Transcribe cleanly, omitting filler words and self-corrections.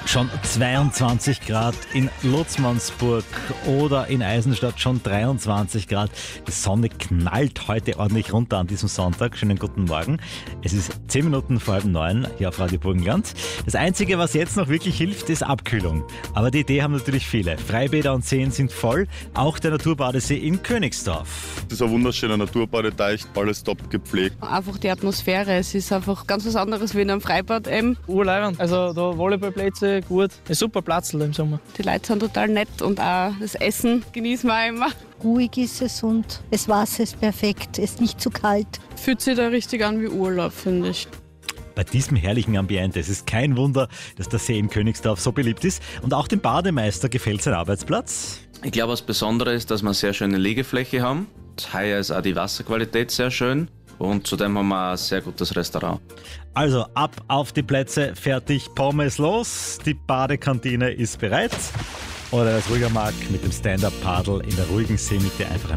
Schon 22 Grad in Lutzmannsburg oder in Eisenstadt schon 23 Grad. Die Sonne knallt heute ordentlich runter an diesem Sonntag. Schönen guten Morgen. Es ist 10 Minuten vor 8:30 hier auf Radio Burgenland. Das Einzige, was jetzt noch wirklich hilft, ist Abkühlung. Aber die Idee haben natürlich viele. Freibäder und Seen sind voll, auch der Naturbadesee in Königsdorf. Das ist ein wunderschöner Naturbadeteich, alles top gepflegt. Einfach die Atmosphäre, es ist einfach ganz was anderes wie in einem Freibad eben. Urleibend. Also da Volleyballplätze, gut. Ein super Platz im Sommer. Die Leute sind total nett und auch das Essen genießen wir auch immer. Ruhig ist es und das Wasser ist perfekt, ist nicht zu kalt. Fühlt sich da richtig an wie Urlaub, finde ich. Bei diesem herrlichen Ambiente. Es ist kein Wunder, dass der See in Königsdorf so beliebt ist. Und auch dem Bademeister gefällt sein Arbeitsplatz. Ich glaube, was Besonderes ist, dass wir eine sehr schöne Liegefläche haben. Heuer ist auch die Wasserqualität sehr schön. Und zudem haben wir ein sehr gutes Restaurant. Also ab auf die Plätze, fertig, Pommes los. Die Badekantine ist bereit. Oder als ruhiger mag mit dem Stand-Up-Paddle in der ruhigen Seemitte einfach